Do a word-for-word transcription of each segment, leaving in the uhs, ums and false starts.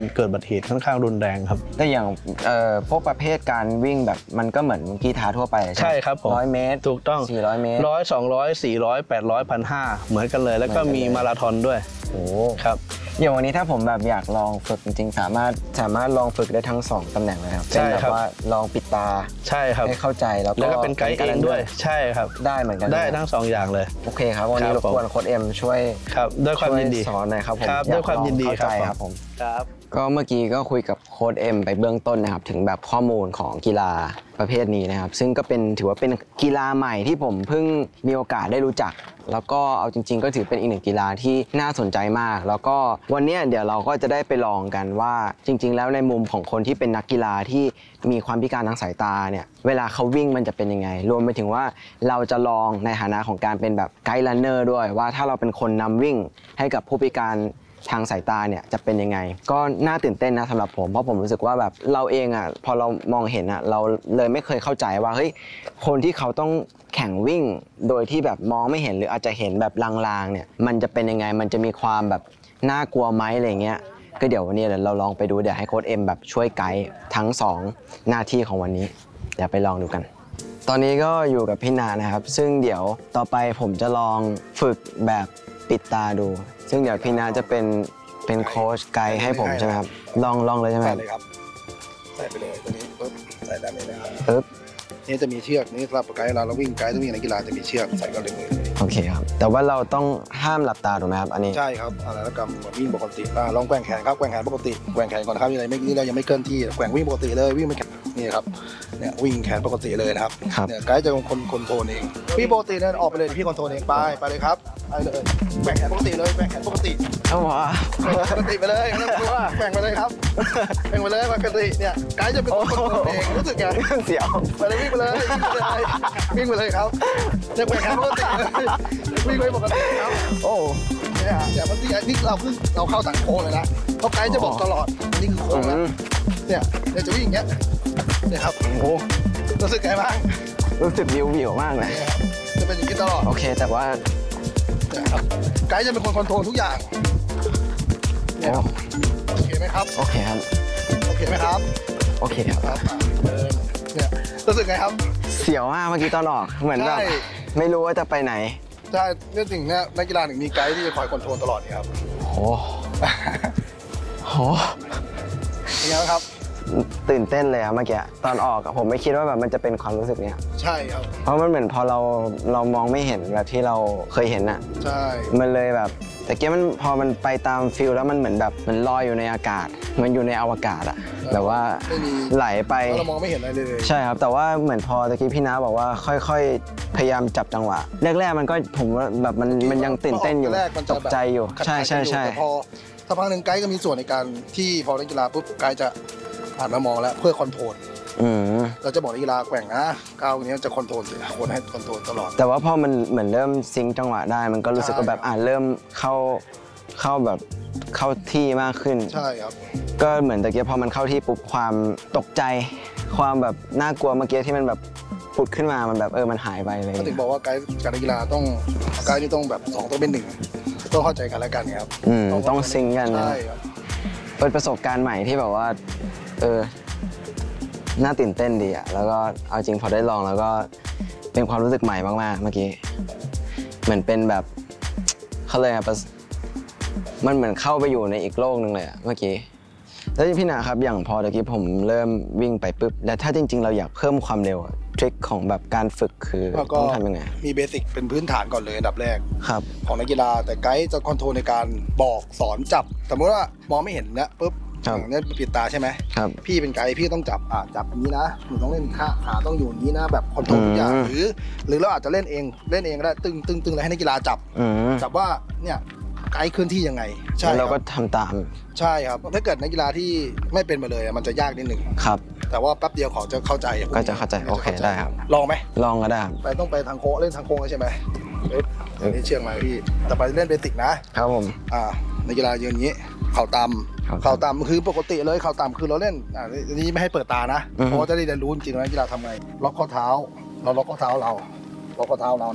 เกิดอุบัติเหตุค่อนข้างรุนแรงครับแต่อย่างพวกประเภทการวิ่งแบบมันก็เหมือนกีฬาทั่วไปใช่ครับผมร้อยเมตรถูกต้องสี่ร้อยเมตรร้อยสองร้อยสี่ร้อยแปดร้อยพันห้าเหมือนกันเลยแล้วก็มีมาราธอนด้วยโอ้ครับอย่างวันนี้ถ้าผมแบบอยากลองฝึกจริงๆสามารถสามารถลองฝึกได้ทั้งสองตำแหน่งเลยครับใช่ครับแบบว่าลองปิดตาใช่ครับให้เข้าใจแล้วก็เป็นไกด์เองด้วยใช่ครับได้เหมือนกันได้ทั้งสองอย่างเลยโอเคครับวันนี้รบกวนโค้ชเอ็มช่วยครับด้วยความยินดีสอนหน่อยครับผมครับด้วยความยินดีครับผมครับก็เมื่อกี้ก็คุยกับโค้ชเอ็มไปเบื้องต้นนะครับถึงแบบข้อมูลของกีฬาประเภทนี้นะครับซึ่งก็เป็นถือว่าเป็นกีฬาใหม่ที่ผมเพิ่งมีโอกาสได้รู้จักแล้วก็เอาจริงๆก็ถือเป็นอีกหนึ่งกีฬาที่น่าสนใจมากแล้วก็วันนี้เดี๋ยวเราก็จะได้ไปลองกันว่าจริงๆแล้วในมุมของคนที่เป็นนักกีฬาที่มีความพิการทางสายตาเนี่ยเวลาเขาวิ่งมันจะเป็นยังไงรวมไปถึงว่าเราจะลองในฐานะของการเป็นแบบไกด์รันเนอร์ด้วยว่าถ้าเราเป็นคนนำวิ่งให้กับผู้พิการทางสายตาเนี่ยจะเป็นยังไงก็น่าตื่นเต้นนะสำหรับผมเพราะผมรู้สึกว่าแบบเราเองอ่ะพอเรามองเห็นอ่ะเราเลยไม่เคยเข้าใจว่าเฮ้ยคนที่เขาต้องแข่งวิ่งโดยที่แบบมองไม่เห็นหรืออาจจะเห็นแบบลางๆเนี่ยมันจะเป็นยังไงมันจะมีความแบบน่ากลัวไหมอะไรเงี้ยก็เดี๋ยววันนี้เดี๋ยวเราลองไปดูเดี๋ยวให้โค้ชเอ็มแบบช่วยไกด์ทั้งสองหน้าที่ของวันนี้เดี๋ยวไปลองดูกันตอนนี้ก็อยู่กับพี่นานะครับซึ่งเดี๋ยวต่อไปผมจะลองฝึกแบบปิดตาดูซึ่งเดี๋ยวพี่นาจะเป็นเป็นโค้ชไกด์ให้ผมใช่ไหมครับลองลองเลยใช่ไหมใส่เลยครับใส่ไปเลยตัวนี้ปุ๊บใส่ด้านนี้เลยครับปึ๊บนี่จะมีเชือกนี่สำหรับไกด์เราเราวิ่งไกด์ต้องวิ่งในกีฬาจะมีเชือกใส่ก็เลยมือโอเคครับแต่ว่าเราต้องห้ามหลับตาถูกไหมครับอันนี้ใช่ครับอะไรแล้วก็วิ่งปกติลองแกว่งแขนครับแกว่งแขนปกติแกว่งแขนก่อนครับอะไรไม่นี่เรายังไม่เคลื่อนที่แกว่งวิ่งปกติเลยวิ่งไม่นี่ครับเนี่ยวิ่งแขนปกติเลยนะครับเนี่ยไกด์จะเป็นคนคอนโทรลเองพี่ปกติเนี่ยออกไปเลยพี่คอนโทรลเองไปไปเลยครับไปเลยแกว่งแขนปกติเลยแกว่งแขนปกติเอาหรอปกติไปเลยไม่ต้องกลัวแกว่งไปเลยครับแกว่งไปเลยปกติเนี่ยไกด์จะเป็นคนคอนโทรลเองรู้สึกไงเสียวไปเลยวิ่งไปเลยวิ่งไปเลยครับเนี่ยแกว่งแขนปกติเลยวิ่งไปปกติครับโอ้เนี่ยอย่างเมื่อกี้นี่เราเพิ่งเราเข้าถังโค้งเลยนะเพราะไกด์จะบอกตลอดนี่คือโค้งนะเนี่ยเดี๋ยวจะวิ่งอย่างเงี้ยเนี่ยครับโอ้รู้สึกไงบ้างรู้สึกวิววิวมากเลยจะเป็นอย่างนี้ตลอดโอเคแต่ว่าเนี่ยครับไกด์จะเป็นคนคอนโทรลทุกอย่างเนี่ยโอเคไหมครับโอเคครับโอเคไหมครับโอเคครับเนี่ยรู้สึกไงครับเสียวมากเมื่อกี้ตอนออกเหมือนแบบไม่รู้ว่าจะไปไหนใช่เรื่องสิ่งนี้นักกีฬาหนึ่งมีไกด์ที่จะคอยคอนโทรลตลอดนี่ครับโอ้โหเป็นไงครับตื่นเต้นเลยครับเมื่อกี้ตอนออกผมไม่คิดว่าแบบมันจะเป็นความรู้สึกเนี้ยใช่ครับเพราะมันเหมือนพอเราเรามองไม่เห็นแบบที่เราเคยเห็นอ่ะใช่มันเลยแบบแต่เกี้มันพอมันไปตามฟิลแล้วมันเหมือนแบบมันลอยอยู่ในอากาศมันอยู่ในอวกาศอ่ะแบบว่าไหลไปเรามองไม่เห็นอะไรเลยใช่ครับแต่ว่าเหมือนพอตะกี้พี่น้าบอกว่าค่อยๆพยายามจับจังหวะแรกๆมันก็ผมว่าแบบมันมันยังตื่นเต้นอยู่ตกใจอยู่ใช่ใช่ใช่พอสักพักหนึ่งไกด์ก็มีส่วนในการที่พอนักกีฬาปุ๊บไกด์จะผ่านมามองแล้วเพื่อคอนโทรลเราจะบอกนักกีฬาแกว่งนะก้าวนี้จะคอนโทรลคนให้คอนโทรลตลอดแต่ว่าพอมันเหมือนเริ่มซิงจังหวะได้มันก็รู้สึกว่าแบบอ่าเริ่มเข้าเข้าแบบเข้าที่มากขึ้นใช่ครับก็เหมือนตะเกียบพอมันเข้าที่ปุ๊บความตกใจความแบบน่ากลัวเมื่อกี้ที่มันแบบปุดขึ้นมามันแบบเออมันหายไปเลยเขาถึงบอกว่าไกด์การกีฬาต้องไกด์นี่ต้องแบบสองต้องเป็นหนึ่งต้องเข้าใจกันและกันครับอืมต้องซิงกันใช่ครับเป็นประสบการณ์ใหม่ที่แบบว่าเออน่าตื่นเต้นดีอ่ะแล้วก็เอาจริงพอได้ลองแล้วก็เป็นความรู้สึกใหม่มากๆเมื่อกี้เหมือนเป็นแบบเขาเลยครับมันเหมือนเข้าไปอยู่ในอีกโลกนึงเลยอ่ะเมื่อกี้แล้วพี่นาครับอย่างพอตะกี้ผมเริ่มวิ่งไปปุ๊บแล้วถ้าจริงๆเราอยากเพิ่มความเร็วทริคของแบบการฝึกคือต้องทำยังไงมีเบสิกเป็นพื้นฐานก่อนเลยอันดับแรกครับของนักกีฬาแต่ไกด์จะคอนโทรลในการบอกสอนจับสมมติว่ามองไม่เห็นนะปุ๊บอย่างนี้ปิดตาใช่ไหมครับพี่เป็นไกด์พี่ต้องจับอ่าจับอย่างนี้นะหนูต้องเล่นขาขาต้องอยู่อย่างนี้นะแบบคอนโทรลทุกอย่างหรือหรือเราอาจจะเล่นเองเล่นเองก็ได้ตึงตึงตึงแล้วให้นักกีฬาจับจับว่าเนี่ยไกด์เคลื่อนที่ยังไงใช่เราก็ทำตามใช่ครับถ้าเกิดนักกีฬาที่ไม่เป็นมาเลยมันจะยากนิดหนึ่งครับแต่ว่าแป๊บเดียวเขาจะเข้าใจก็จะเข้าใจโอเคได้ครับลองไหมลองก็ได้ไปต้องไปทางโค้งเล่นทางโค้งใช่ไหมนี่เชียงใหม่พี่แต่ไปเล่นเบสิกนะครับผมอ่านักกีฬายืนอย่างนี้เข่าต่ำเข่าต่ำคือปกติเลยเข่าต่ำคือเราเล่นอ่านี้ไม่ให้เปิดตานะเพราะจะได้เรียนรู้จริงๆนักกีฬาทำไงล็อกข้อเท้าเราล็อกข้อเท้าเราล็อกข้อเท้าเรานะครับ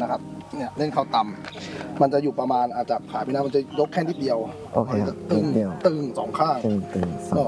เนี่ยเล่นเข่าต่ำมันจะอยู่ประมาณอาจจะขาพี่น้ามันจะยกแค่นิดเดียวโอเคครับตึงนิดเดียวตึงสองข้างตึงตึงสอง